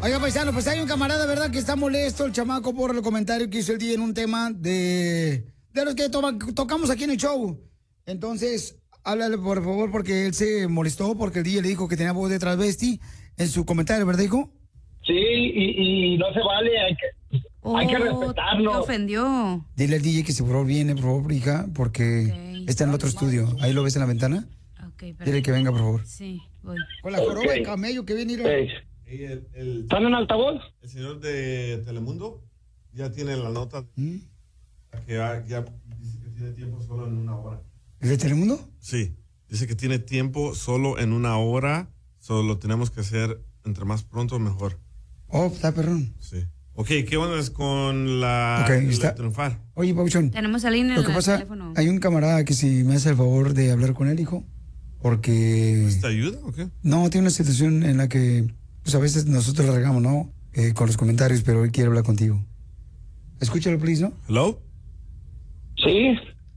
Oiga, paisano, pues hay un camarada, ¿verdad? Que está molesto el chamaco por el comentario que hizo el día en un tema de los que tocamos aquí en el show. Entonces, háblale por favor porque él se molestó porque el día le dijo que tenía voz de transvesti en su comentario, ¿verdad, hijo? Sí, y no se vale, hay que respetarlo. Te ofendió. Dile al DJ que se por favor viene, por favor, hija, porque está en el otro estudio. Ahí lo ves en la ventana. Dile que venga, por favor. Sí, voy. Con la joroba de camello que viene a ir. ¿Están en altavoz? El señor de Telemundo ya tiene la nota que ya dice que tiene tiempo solo en una hora. ¿El de Telemundo? Sí, dice que tiene tiempo solo en una hora, solo lo tenemos que hacer entre más pronto mejor. Oh, está perrón. Sí. Ok, ¿qué onda es con la está. triunfar? Oye, Pauchón. Tenemos a línea en el teléfono. Hay un camarada que si me hace el favor de hablar con él, hijo, porque... ¿Te ayuda o qué? No, tiene una situación en la que pues a veces nosotros la regamos, ¿no? Con los comentarios, pero él quiere hablar contigo. Escúchalo, please, ¿no? ¿Hello? Sí.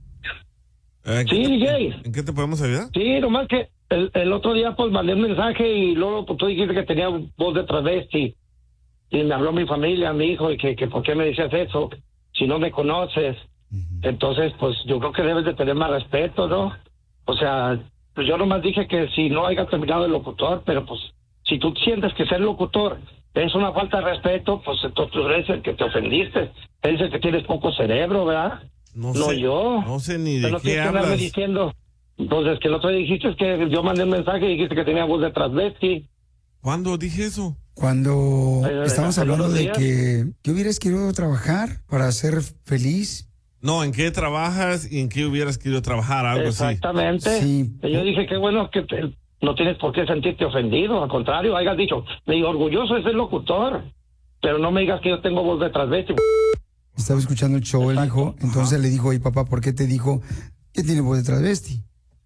Sí, DJ. ¿En qué te podemos ayudar? Sí, nomás que el otro día pues mandé un mensaje y luego pues, tú dijiste que tenía voz de travesti. Y me habló mi familia, mi hijo, y que ¿por qué me decías eso? Si no me conoces. Entonces, pues yo creo que debes de tener más respeto, ¿no? O sea, pues yo nomás dije que si no haya terminado el locutor, pero pues si tú sientes que ser locutor es una falta de respeto, pues entonces tú eres el que te ofendiste. Eres el que tienes poco cerebro, ¿verdad? No sé, yo. No sé ni de no qué hablas. Diciendo, pues es que el otro día dijiste que yo mandé un mensaje y dijiste que tenía voz de transvesti. ¿Cuándo dije eso? Cuando estamos hablando de que hubieras querido trabajar para ser feliz. No, ¿en qué trabajas y en qué hubieras querido trabajar? Algo Exactamente. así. Sí. Yo dije que bueno que no tienes por qué sentirte ofendido, al contrario, hayas dicho, me digo, orgulloso de ser locutor, pero no me digas que yo tengo voz de transvesti. Estaba escuchando el show el hijo, entonces le dijo, oye papá, ¿por qué te dijo que tiene voz de transvesti?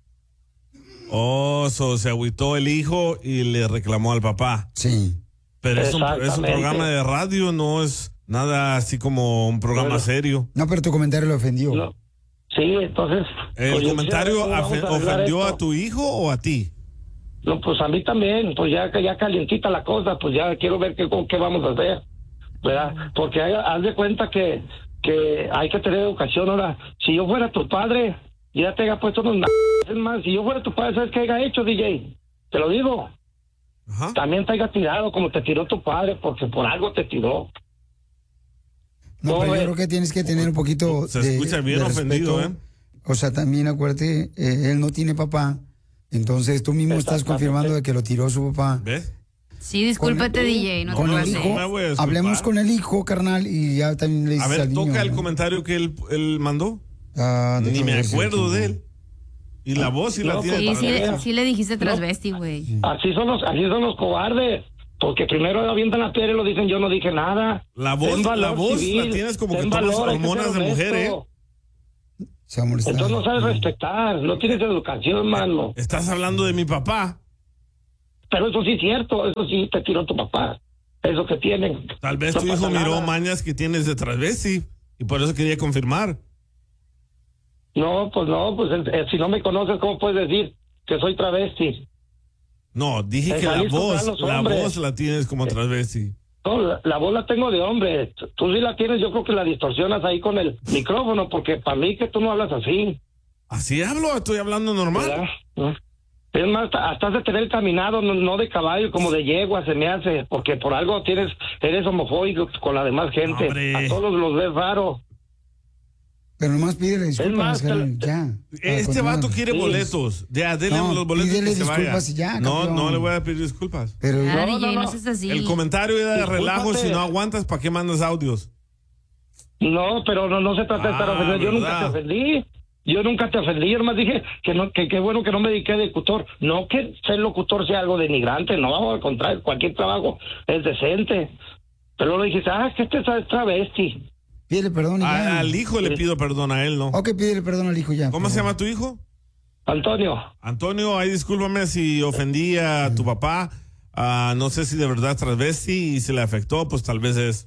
Oh, se agüitó el hijo y le reclamó al papá. Sí. Pero es un programa de radio, no es nada así como un programa serio. No, pero tu comentario le ofendió. No. Sí, entonces... ¿El pues comentario ofendió a tu hijo o a ti? No, pues a mí también, pues ya calientita la cosa, pues ya quiero ver qué vamos a hacer, ¿verdad? Porque haz de cuenta que hay que tener educación. Ahora, si yo fuera tu padre, ya te haya puesto unos es más, si yo fuera tu padre, ¿sabes qué haya hecho, DJ? Te lo digo. Ajá. También te haya tirado como te tiró tu padre, porque por algo te tiró. No, pero yo creo que tienes que tener un poquito se escucha bien de ofendido, respeto. O sea, también acuérdate, él no tiene papá, entonces tú mismo estás confirmando de que lo tiró su papá. ¿Ves? Sí, discúlpate, DJ. No con te el hijo, hablemos con el hijo, carnal, y ya también le dices al niño. A ver, toca el comentario que él mandó. Ni me acuerdo de él. Y la voz sí la tiene. Sí le dijiste transvesti, güey. Así son los cobardes. Porque primero avientan la piedra y lo dicen, yo no dije nada. La voz la tienes como que tomas hormonas de mujer, ¿eh? Entonces no sabes respetar, no tienes educación, mano. Estás hablando de mi papá. Pero eso sí es cierto, eso sí te tiró tu papá. Eso que tienen. Tal vez tu hijo miró mañas que tienes de transvesti y por eso quería confirmar. No, pues si no me conoces, ¿cómo puedes decir que soy travesti? No, dije que la voz la tienes como transvesti. No, la voz la tengo de hombre. Tú sí la tienes, yo creo que la distorsionas ahí con el micrófono, porque para mí que tú no hablas así. ¿Así hablo? Estoy hablando normal. ¿verdad? Es más, hasta has de tener caminado, no de caballo, como de yegua se me hace, porque por algo eres homofóbico con la demás gente. ¡Hombre! A todos los ves raro. Pero nomás pídele disculpas, ya. Este vato quiere boletos. Ya, denle los boletos y que se vaya. Ya, no le voy a pedir disculpas. Pero no seas así. El comentario era de relajo. Si no aguantas, ¿para qué mandas audios? No, pero no se trata de estar ofendido. Yo nunca te ofendí. Yo nomás dije que qué bueno que no me dediqué de locutor. No que ser locutor sea algo denigrante, no, al contrario, cualquier trabajo es decente. Pero luego dijiste, que este es travesti. Pídele perdón y ya. Al hijo le pido perdón, a él no. Ok, pídele perdón al hijo ya. ¿Cómo se llama tu hijo? Antonio. Antonio, ahí discúlpame si ofendí a tu papá. No sé si de verdad es travesti y si le afectó, pues tal vez es.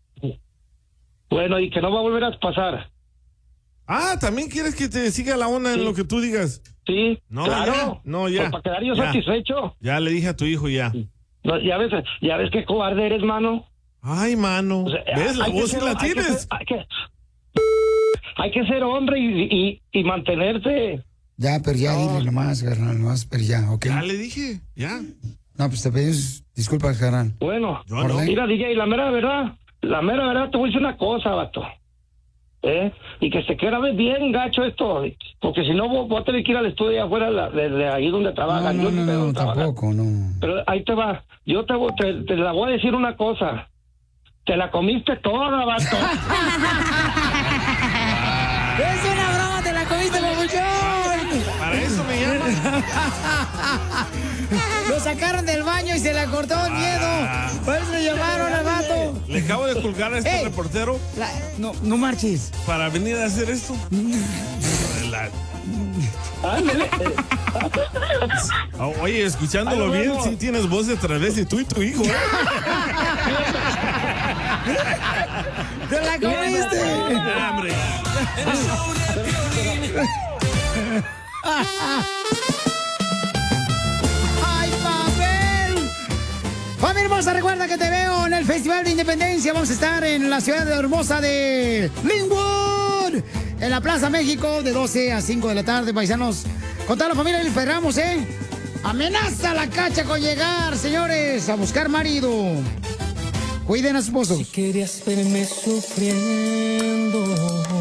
Bueno, y que no va a volver a pasar. ¿También quieres que te siga la onda en lo que tú digas? Sí, no, claro. Ya. No, ya. Pues para quedar yo satisfecho. Ya le dije a tu hijo ya. No, ya ves qué cobarde eres, mano. Ay, mano. O sea, ¿ves? La voz sí la tienes. Hay que ser hombre y mantenerse. Ya, pero ya dile nomás, carnal, nomás, pero ya, ¿ok? Ya le dije, ya. No, pues te pedimos disculpas, carnal. Bueno, no. Mira, DJ, la mera verdad, te voy a decir una cosa, vato. Y que se quede bien gacho esto, porque si no voy a tener que ir al estudio afuera de ahí donde trabajan. No, tampoco, no. Pero ahí te va, yo te la voy a decir una cosa. Te la comiste toda, vato. ¡Es una broma! ¡Te la comiste, papuchón! Para eso me llaman. Lo sacaron del baño y se le cortó el miedo. Por eso le llamaron al vato. Le acabo de colgar a este reportero. No marches. Para venir a hacer esto. Oye, escuchándolo bien, sí tienes voz de travesti, tú y tu hijo. ¡Te la comiste! ¡Hombre! ¡Ay, papel! Familia hermosa, recuerda que te veo en el Festival de Independencia. Vamos a estar en la ciudad hermosa de Linwood, en la Plaza México, de 12 a 5 de la tarde, paisanos. Con toda la familia le esperamos, Amenaza la cacha con llegar, señores, a buscar marido. Cuiden a su esposo. Si querías verme sufriendo,